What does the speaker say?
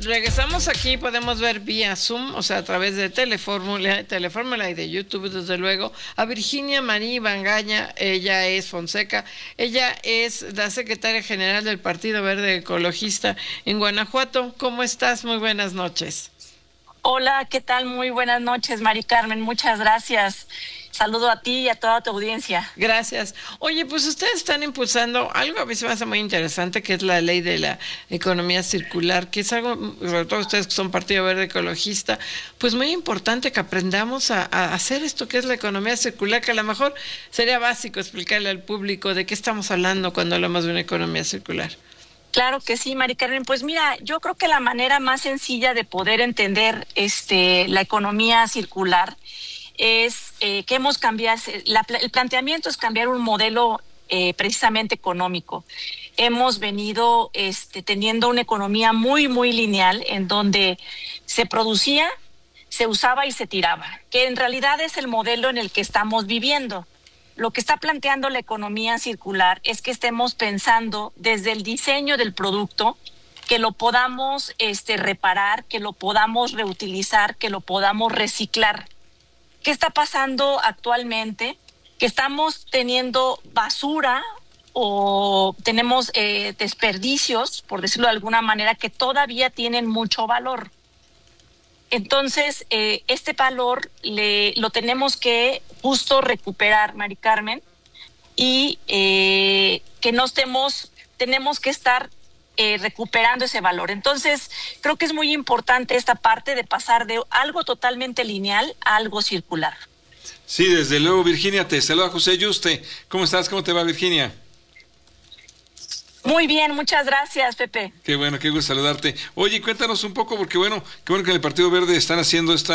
Regresamos aquí, podemos ver vía Zoom, o sea, a través de Telefórmula y de YouTube, desde luego, a Virginia Marí Bangaña. Ella es Fonseca, ella es la secretaria general del Partido Verde Ecologista en Guanajuato. ¿Cómo estás? Muy buenas noches. Hola, ¿qué tal? Muy buenas noches, Mari Carmen, muchas gracias. Saludo a ti y a toda tu audiencia. Gracias. Oye, pues ustedes están impulsando algo, a mí se me hace muy interesante, que es la ley de la economía circular, que es algo, sobre todo ustedes que son Partido Verde Ecologista, pues muy importante que aprendamos a hacer esto que es la economía circular, que a lo mejor sería básico explicarle al público de qué estamos hablando cuando hablamos de una economía circular. Claro que sí, Mari Carmen. Pues mira, yo creo que la manera más sencilla de poder entender la economía circular es que hemos cambiado, el planteamiento es cambiar un modelo precisamente económico. Hemos venido teniendo una economía muy, muy lineal en donde se producía, se usaba y se tiraba, que en realidad es el modelo en el que estamos viviendo. Lo que está planteando la economía circular es que estemos pensando desde el diseño del producto, que lo podamos reparar, que lo podamos reutilizar, que lo podamos reciclar. ¿Qué está pasando actualmente? Que estamos teniendo basura o tenemos desperdicios, por decirlo de alguna manera, que todavía tienen mucho valor. Entonces, este valor lo tenemos que justo recuperar, Mari Carmen, y que no tenemos que estar recuperando ese valor. Entonces, creo que es muy importante esta parte de pasar de algo totalmente lineal a algo circular. Sí, desde luego, Virginia, te saluda José Yuste. ¿Cómo estás? ¿Cómo te va, Virginia? Muy bien, muchas gracias, Pepe. Qué bueno, qué gusto saludarte. Oye, cuéntanos un poco, porque bueno, qué bueno que en el Partido Verde están haciendo esta